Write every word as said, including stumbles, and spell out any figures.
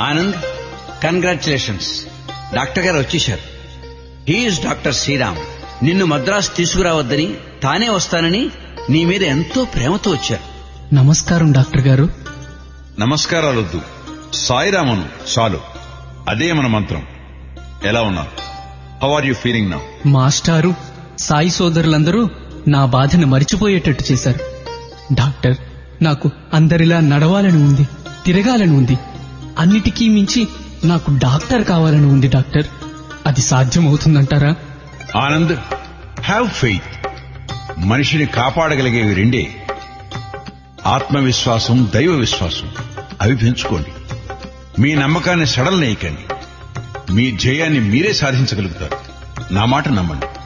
Anand, congratulations. Doctor గారు వచ్చేశారు. He's doctor Sriram. నిన్ను మద్రాసు తీసుకురావద్దని, తానే వస్తానని నీ మీద ఎంతో ప్రేమతో వచ్చారు. నమస్కారం డాక్టర్ గారు. నమస్కారాలొద్దు, సాయిరామను చాలు. అదే మన మంత్రం. ఎలా ఉన్నావు? How are you feeling now? మాస్టారు, సాయి సోదరులందరూ నా బాధను మరిచిపోయేటట్టు చేశారు. డాక్టర్, నాకు అందరిలా నడవాలని ఉంది, తిరగాలని ఉంది. అన్నిటికీ మించి నాకు డాక్టర్ కావాలని ఉంది. డాక్టర్, అది సాధ్యమవుతుందంటారా? Anand, have faith. మనిషిని కాపాడగలిగేవి రెండే, ఆత్మవిశ్వాసం, దైవ విశ్వాసం. అవి పెంచుకోండి. మీ నమ్మకాన్ని సడలనేయకండి. మీ ధ్యేయాన్ని మీరే సాధించగలుగుతారు. నా మాట నమ్మండి.